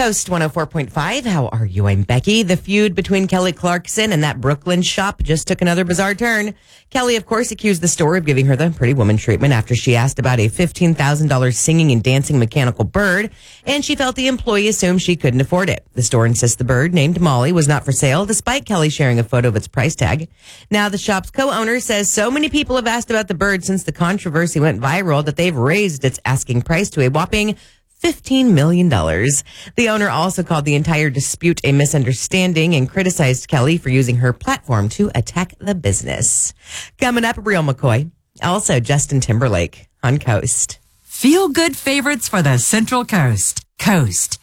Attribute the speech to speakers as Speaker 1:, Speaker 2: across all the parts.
Speaker 1: Coast 104.5. How are you? I'm Becky. The feud between Kelly Clarkson and that Brooklyn shop just took another bizarre turn. Kelly, of course, accused the store of giving her the pretty woman treatment after she asked about a $15,000 singing and dancing mechanical bird, and she felt the employee assumed she couldn't afford it. The store insists the bird, named Molly, was not for sale, despite Kelly sharing a photo of its price tag. Now, the shop's co-owner says so many people have asked about the bird since the controversy went viral that they've raised its asking price to a whopping $15 million. The owner also called the entire dispute a misunderstanding and criticized Kelly for using her platform to attack the business. Coming up, Real McCoy. Also, Justin Timberlake on Coast.
Speaker 2: Feel good favorites for the Central Coast. Coast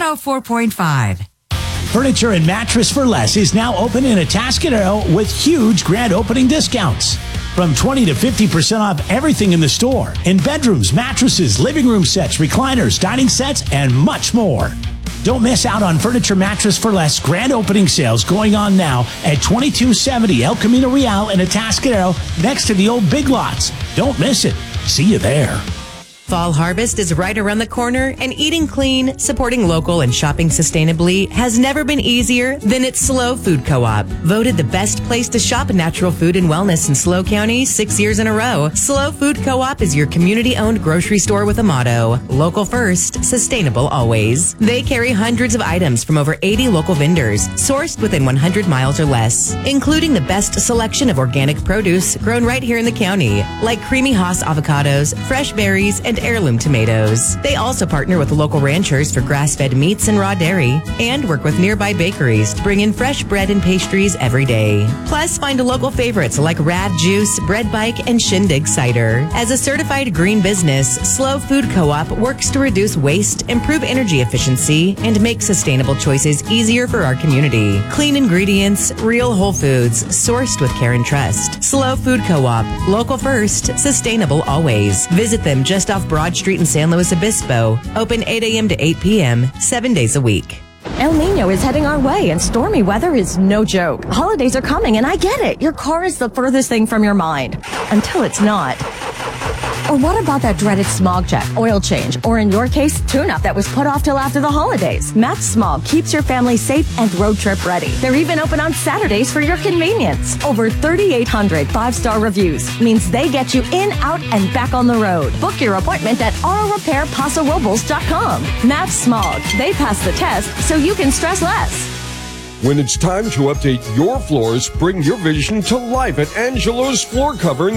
Speaker 2: 104.5.
Speaker 3: Furniture and Mattress for Less is now open in Atascadero with huge grand opening discounts. From 20 to 50% off everything in the store. In bedrooms, mattresses, living room sets, recliners, dining sets, and much more. Don't miss out on Furniture Mattress for Less grand opening sales going on now at 2270 El Camino Real in Atascadero next to the old Big Lots. Don't miss it. See you there.
Speaker 1: Fall harvest is right around the corner, and eating clean, supporting local, and shopping sustainably has never been easier than at SLO Food Co-op. Voted the best place to shop natural food and wellness in SLO County 6 years in a row. SLO Food Co-op is your community-owned grocery store with a motto: local first, sustainable always. They carry hundreds of items from over 80 local vendors, sourced within 100 miles or less, including the best selection of organic produce grown right here in the county, like Creamy Haas avocados, fresh berries, and heirloom tomatoes. They also partner with local ranchers for grass-fed meats and raw dairy, and work with nearby bakeries to bring in fresh bread and pastries every day. Plus, find local favorites like Rad Juice, Bread Bike, and Shindig Cider. As a certified green business, SLO Food Co-op works to reduce waste, improve energy efficiency, and make sustainable choices easier for our community. Clean ingredients, real whole foods, sourced with care and trust. SLO Food Co-op, local first, sustainable always. Visit them just off Broad Street in San Luis Obispo. Open 8 a.m. to 8 p.m., 7 days a week.
Speaker 4: El Nino is heading our way, and stormy weather is no joke. Holidays are coming, and I get it. Your car is the furthest thing from your mind. Until it's not. Or what about that dreaded smog check, oil change, or in your case, tune-up that was put off till after the holidays? Max Smog keeps your family safe and road trip ready. They're even open on Saturdays for your convenience. Over 3,800 five-star reviews means they get you in, out, and back on the road. Book your appointment at autorepairpasorobles.com. Max Smog. They pass the test so you can stress less.
Speaker 5: When it's time to update your floors, bring your vision to life at Angelo's Floor Covering